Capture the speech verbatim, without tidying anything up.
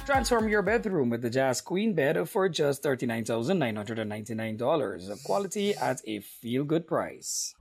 Transform your bedroom with the Jazz Queen bed for just thirty-nine thousand nine hundred ninety-nine dollars. Quality at a feel good price.